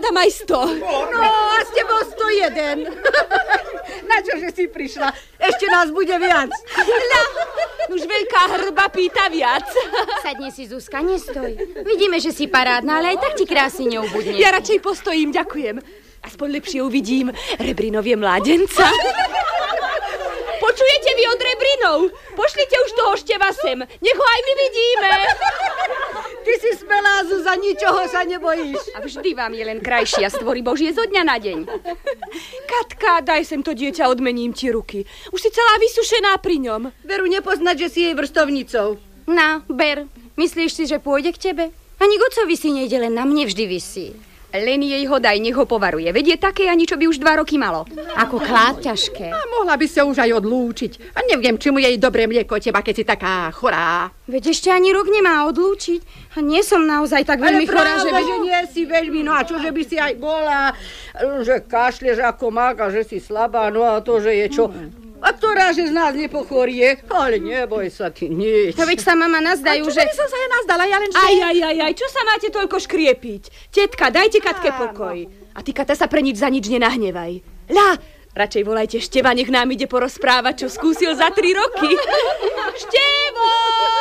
tam aj 100. No a s tebou 101. Na čože si prišla? Ešte nás bude viac. Už veľká hrba pýta viac. Sadni si, Zuzka, nestoj. Vidíme, že si parádna, ale aj tak ti krásy neubudne. Ja radšej postojím, ďakujem. Aspoň lepšie uvidím Rebrinovie mládenca. Počujete vy od Rebrinov? Pošlite už toho števa sem. Nech ho aj my vidíme. Ty si smelá, Zuza, ničoho sa nebojíš. A vždy vám je len krajšia stvory Božie zo dňa na deň. Katka, daj sem to dieťa, odmením ti ruky. Už si celá vysušená pri ňom. Veru nepoznať, že si jej vrstovnicou. Na, ber. Myslíš si, že pôjde k tebe? Ani k otcovi si nejde, len na mne vždy visí. Len jej ho daj, nech ho povaruje. Veď je také, ani čo by už 2 roky malo. Ako klád ťažké. A mohla by sa už aj odlúčiť. A neviem, či mu jej dobré mlieko teba, keď si taká chorá. Veď ešte ani rok nemá odlúčiť. A nie som naozaj tak veľmi chorá, že nie si veľmi, no a čože by si aj bola, že kašleš ako mak a že si slabá, no a to, že je čo... A ktorá, že z nás nepochorie? Ale neboj sa ty nič. To veď sa mama nazdajú, že... A čo som sa ja nazdala, ja len že... Aj, čo sa máte toľko škriepiť? Tetka, dajte Katke pokoj. A ty, Kata, sa pre nič za nič nenahnevaj. Ľa, radšej volajte Števa, nech nám ide porozprávať, čo skúsil za 3 roky. Števo,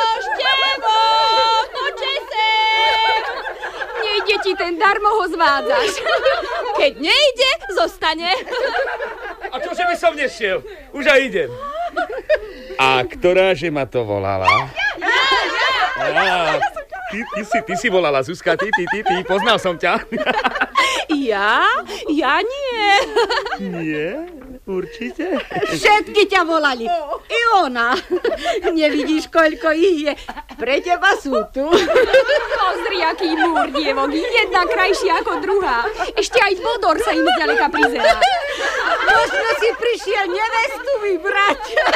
poďte sem. Nejde ti ten, darmo ho zvádzaš. Keď nejde, zostane. A čože by som nešiel? Už aj idem. A ktoráže ma to volala? Ja. Ty si volala, Zuzka, ty, poznal som ťa. Ja? Ja nie. Nie? Určite? Všetky ťa volali. I ona. Nevidíš, koľko ich je. Pre teba sú tu. Pozri, aký múr dievok. Jedna krajšia ako druhá. Ešte aj Bodor sa im zďaleka prizerá. Možno si prišiel nevestu vybrať.